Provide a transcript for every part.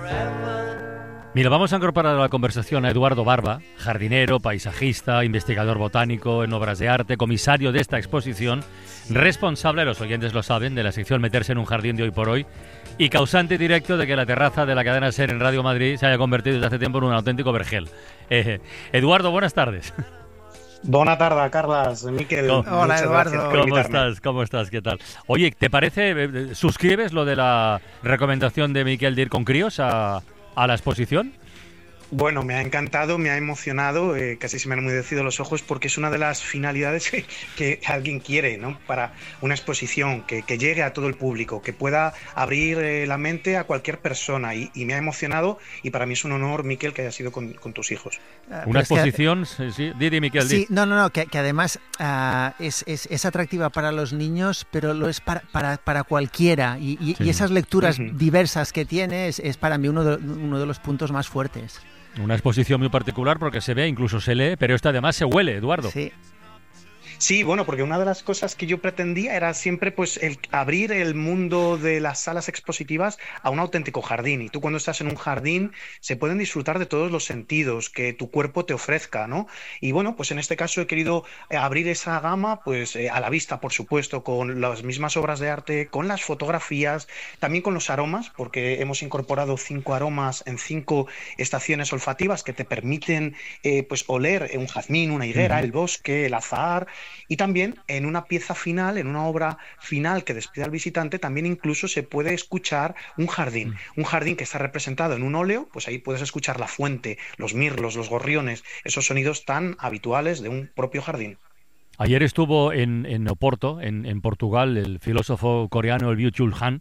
Mira, vamos a incorporar a la conversación a Eduardo Barba, jardinero, paisajista, investigador botánico en obras de arte, comisario de esta exposición, responsable, los oyentes lo saben, de la sección Meterse en un jardín de Hoy por Hoy y causante directo de que la terraza de la cadena SER en Radio Madrid se haya convertido desde hace tiempo en un auténtico vergel. Eduardo, buenas tardes. Bona tarda, Carles, Miquel. Hola, Eduardo. ¿Cómo estás? ¿Qué tal? Oye, ¿te parece, suscribes lo de la recomendación de Miquel de ir con críos a la exposición? Bueno, me ha encantado, me ha emocionado, casi se me han humedecido los ojos porque es una de las finalidades que alguien quiere, ¿no? Para una exposición, que llegue a todo el público, que pueda abrir la mente a cualquier persona y me ha emocionado y para mí es un honor, Miquel, que haya sido con tus hijos. Una exposición, sí, di Miquel. Sí, no, que además es atractiva para los niños, pero lo es para cualquiera y esas lecturas diversas que tiene es para mí uno de los puntos más fuertes. Una exposición muy particular porque se ve, incluso se lee, pero esto además se huele, Eduardo. Sí. Sí, bueno, porque una de las cosas que yo pretendía era siempre pues el abrir el mundo de las salas expositivas a un auténtico jardín. Y tú cuando estás en un jardín se pueden disfrutar de todos los sentidos que tu cuerpo te ofrezca, ¿no? Y bueno, pues en este caso he querido abrir esa gama pues a la vista, por supuesto, con las mismas obras de arte, con las fotografías, también con los aromas, porque hemos incorporado 5 aromas en 5 estaciones olfativas que te permiten pues oler un jazmín, una higuera, el bosque, el azahar. Y también en una pieza final, en una obra final que despide al visitante, también incluso se puede escuchar un jardín que está representado en un óleo, pues ahí puedes escuchar la fuente, los mirlos, los gorriones, esos sonidos tan habituales de un propio jardín. Ayer estuvo en Oporto, en Portugal, el filósofo coreano, el Byung-Chul Han,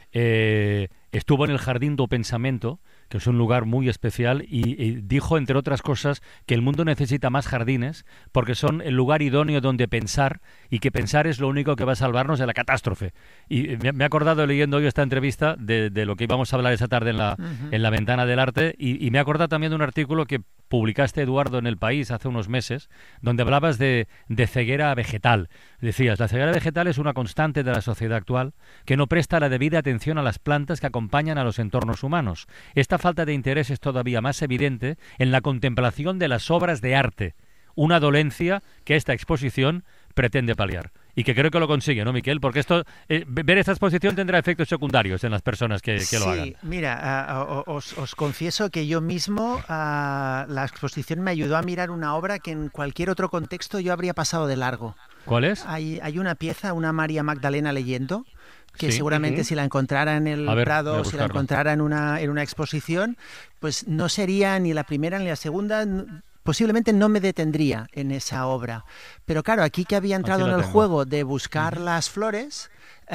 estuvo en el Jardín do Pensamento, que es un lugar muy especial, y dijo, entre otras cosas, que el mundo necesita más jardines porque son el lugar idóneo donde pensar y que pensar es lo único que va a salvarnos de la catástrofe. Y me he acordado leyendo hoy esta entrevista de lo que íbamos a hablar esa tarde en la Ventana del Arte y me he acordado también de un artículo que publicaste, Eduardo, en El País hace unos meses, donde hablabas de ceguera vegetal. Decías, la ceguera vegetal es una constante de la sociedad actual que no presta la debida atención a las plantas que acompañan a los entornos humanos. Esta falta de interés es todavía más evidente en la contemplación de las obras de arte, una dolencia que esta exposición pretende paliar. Y que creo que lo consigue, ¿no, Miquel? Porque ver esta exposición tendrá efectos secundarios en las personas que lo hagan. Sí, mira, os confieso que yo mismo, la exposición me ayudó a mirar una obra que en cualquier otro contexto yo habría pasado de largo. ¿Cuál es? Hay una pieza, una María Magdalena leyendo, que sí, seguramente si la encontrara en el Prado, si la encontrara en una exposición, pues no sería ni la primera ni la segunda. Posiblemente no me detendría en esa obra. Pero claro, aquí que había entrado en el juego de buscar las flores,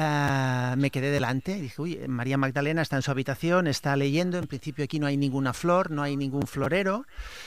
me quedé delante. Dije, uy, María Magdalena está en su habitación, está leyendo. En principio aquí no hay ninguna flor, no hay ningún florero.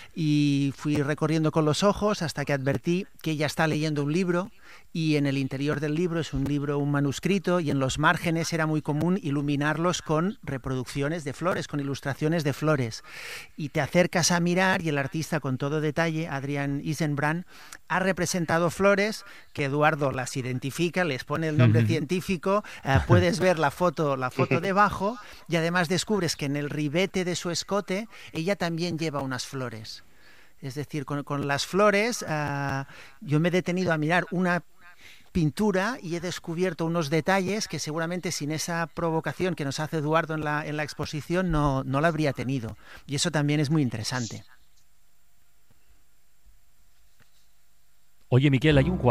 Y fui recorriendo con los ojos hasta que advertí que ella está leyendo un libro. Y en el interior del libro es un manuscrito, y en los márgenes era muy común iluminarlos con reproducciones de flores, con ilustraciones de flores. Y te acercas a mirar y el artista, con todo detalle, Adrián Isenbrand, ha representado flores que Eduardo las identifica, les pone el nombre científico, puedes ver la foto debajo, y además descubres que en el ribete de su escote ella también lleva unas flores. Es decir, con las flores yo me he detenido a mirar una pintura y he descubierto unos detalles que seguramente sin esa provocación que nos hace Eduardo en la exposición no la habría tenido. Y eso también es muy interesante. Oye, Miquel, hay un